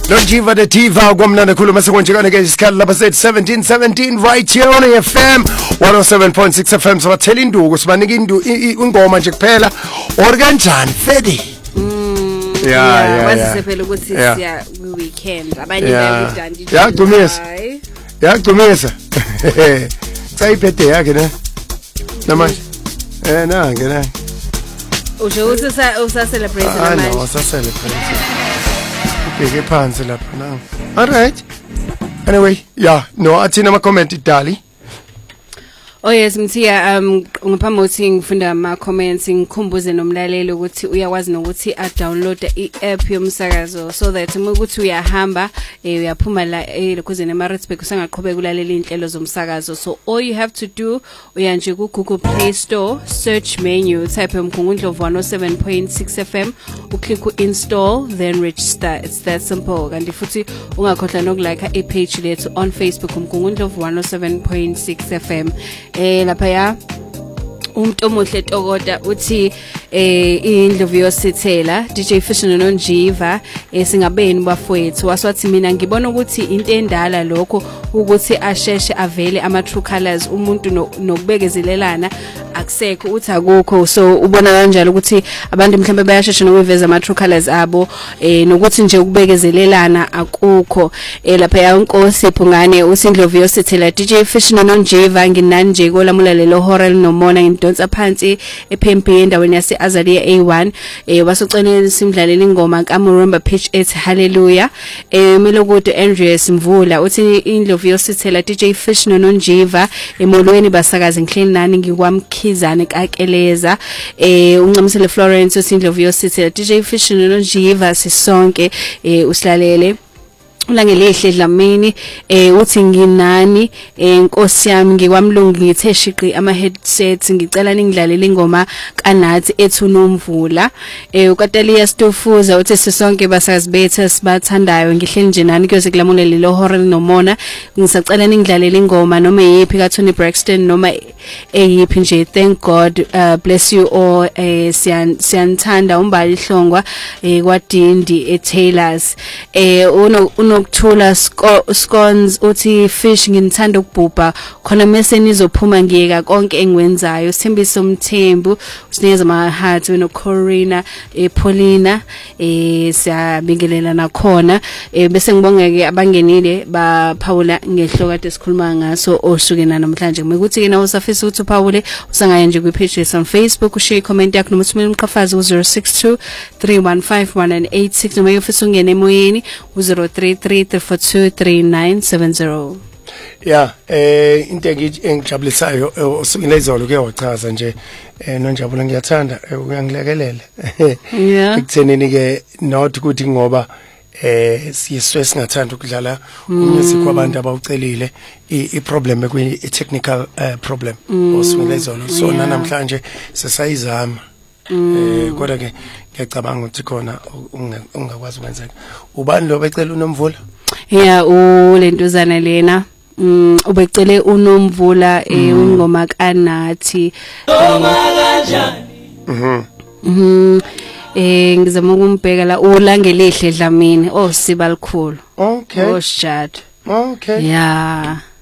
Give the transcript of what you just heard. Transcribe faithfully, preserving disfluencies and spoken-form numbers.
Lonjiva the Diva kwamnana khuluma sekonjekana ke isikhathi lapha set seventeen seventeen right here on F M one oh seven point six F M sibathela induku sibanika indu ingoma nje kuphela or kanjani Fedi. Mm, yeah yeah wase phela ukuthi siya weekend abanye bayidandi. Yagcumisa. Yagcumisa. Cha ibirthday yakhe ne. Namanje. Eh na ngena. Usho usa usa celebrate namanje. Ah no, usa celebrate. Beke phansi lapha now. All right. Anyway, yeah, no, athina ama comment idali. Oh yes Mthia, um ngaphambi ukuthi ngifunda ama comments ngikhumbuze nomlaleli ukuthi uyakwazi nokuthi a download i-app yomsakazo so that uma ukuthi uyahamba uyaphuma la kuze neMaritzburg usangaqhubeka ukulalela inhlelo zomsakazo. So all you have to do uya nje ku Google Play Store, search menu, type Mkhungundlovu one oh seven point six F M, uklik ku install then register. It's that simple. Kanti futhi ungakhohlwa nokulike i-page lethu on Facebook Mkhungundlovu one oh seven point six F M. Eh lapha ya umuntu omuhle Tokota uthi eh indlovu yosithela D J Fish noNjiva esingabeni bafowethu waswathi mina ngibona ukuthi into endala lokho ukuthi asheshe avele ama true colors umuntu nokubekezelelana akusekho uthi akukho. So ubona kanjalo ukuthi abantu mhlambe bayasheshe nokuveza ama true colors abo eh nokuthi nje ukubekezelelana akukho. Eh lapha ya uNkosi Phungane usindlovu yosithela D J Fish noNjiva nginani nje kolamula lelo horror nomona ngidonsa phansi ePempe endaweni yase Azalia A one eh wasoceleni simdlalela ingoma kaMurumba pitch ethi hallelujah. Eh Melokude Andreas Mvula uthi indlovu yosithela D J Fish noNjiva emolweni basakaza ngihleli nani ngikwamkhizane kakeleza. Eh uncamisele Florence uthi indlovu yosithela D J Fish noNjiva sisonke eh usilalele ulangelehle Dlamini eh uthi nginani enkosi yami ngikwamlungu ngithe shiqi ama headset ngicela ningidlalele ingoma kanathi ethu nomvula. Eh uKatalia Stofuza uthi sisonke basazi bethu sibathandayo ngihleli nje nani kuyoze kulamule lelo horror nomona ngisacela ningidlalele ingoma noma yipi ka Tony Braxton noma eyipi nje. Thank God, uh, bless you all. Eh siyanthanda umbali Hlongwa eh kwaDindi eTaylors eh uno ukuthula scones uthi Fish ngithanda ukubhubha khona mase nizophuma ngiyeka konke engwenzayo. Sithembiso Mthembu usinikeza ama heart wena Corina eh Paulina eh siyabingelela nakhona eh bese ngibongeke abangenile ba Paula ngehloka kade sikhuluma ngaso osukena namhlanje ukuthi ke nawo usafisa ukuthi uPaule usangaya nje kwi page on Facebook ushare comment yakho noma uthumele umqhafazi u zero six two three one five one nine eight six noma ufisa ungene emoyeni u zero three three three four two three nine seven zero. Yeah, eh into engijabulisayo usukile izolo ke wachaza nje eh noNjabula ngiyathanda uyangilekelela. Yeah. Ekuthenini ke not ukuthi ngoba eh siyiswe singathanda ukudlala music kwabantu abawucelile i problem ekwi technical problem osukile izolo so namhlanje sesayizama. Eh kodwa ke ngiyacabanga ukuthi khona ungakwazi ukwenzeka. Ubani lo becela uNomvula? Yeah, ulentuzana lena mm ubecele uNomvula eh ungoma kanathi. Mhm. Mhm. Eh ngizama ukumbheka la ulangelehle Dlamini oh siba likhulu. Okay. Oh Shad. Okay. Yeah.